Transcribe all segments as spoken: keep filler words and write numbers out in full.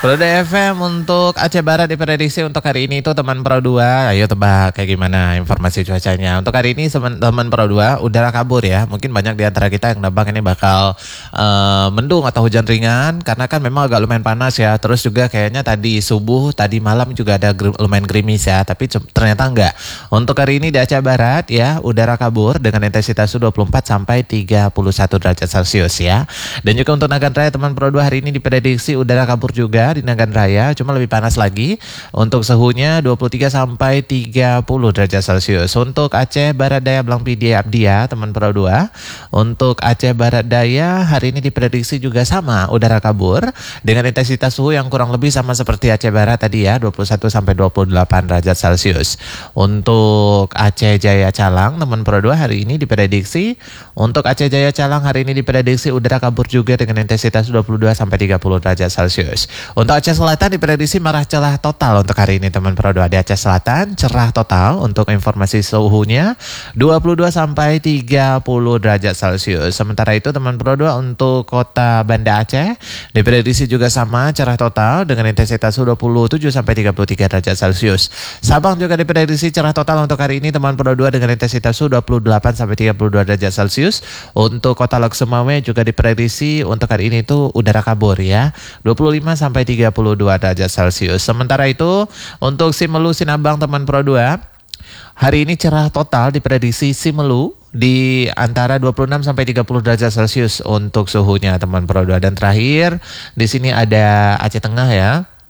Pro dua F M untuk Aceh Barat diprediksi untuk hari ini itu teman Pro dua. Ayo tebak kayak gimana informasi cuacanya. Untuk hari ini teman Pro dua udara kabur ya. Mungkin banyak di antara kita yang nebak ini bakal uh, mendung atau hujan ringan karena kan memang agak lumayan panas ya. Terus juga kayaknya tadi subuh, tadi malam juga ada gr- lumayan gerimis ya, tapi ternyata enggak. Untuk hari ini di Aceh Barat ya, udara kabur dengan intensitas dua puluh empat sampai tiga puluh satu derajat Celcius ya. Dan juga untuk Nagan Raya teman Pro dua hari ini diprediksi udara kabur juga di Nagan Raya, cuma lebih panas lagi. Untuk suhunya dua puluh tiga sampai tiga puluh derajat Celcius. Untuk Aceh Barat Daya Blang Pidi Abdia teman Pro dua, untuk Aceh Barat Daya hari ini diprediksi juga sama udara kabur dengan intensitas suhu yang kurang lebih sama seperti Aceh Barat tadi ya, dua puluh satu sampai dua puluh delapan derajat Celcius. Untuk Aceh Jaya Calang teman Pro dua hari ini diprediksi, untuk Aceh Jaya Calang hari ini diprediksi udara kabur juga dengan intensitas dua puluh dua sampai tiga puluh derajat Celcius. Untuk Aceh Selatan diprediksi marah cerah total untuk hari ini teman Pro dua. Di Aceh Selatan cerah total untuk informasi suhunya dua puluh dua sampai tiga puluh derajat Celcius. Sementara itu teman Pro dua untuk kota Banda Aceh diprediksi juga sama cerah total dengan intensitas dua puluh tujuh sampai tiga puluh tiga derajat Celcius. Sabang juga diprediksi cerah total untuk hari ini teman Pro dua dengan intensitas dua puluh delapan sampai tiga puluh dua derajat Celcius. Untuk kota Lok Sumawe juga diprediksi untuk hari ini itu udara kabur ya, dua puluh lima sampai tiga puluh dua derajat Celcius. Sementara itu untuk Simelu Sinabang teman Pro dua hari ini cerah total diprediksi Simelu di antara dua puluh enam sampai tiga puluh derajat Celcius untuk suhunya teman Pro dua. Dan terakhir di sini ada Aceh Tengah ya.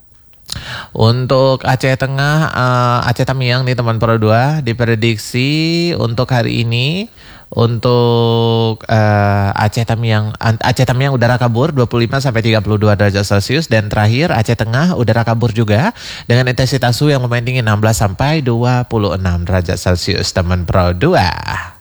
Untuk Aceh Tengah, uh, Aceh Tamiang nih teman Pro dua diprediksi untuk hari ini untuk uh, Aceh Tamiang Aceh Tamiang udara kabur dua puluh lima sampai tiga puluh dua derajat Celcius. Dan terakhir Aceh Tengah udara kabur juga dengan intensitas suhu yang lumayan tinggi enam belas sampai dua puluh enam derajat Celcius teman Pro dua.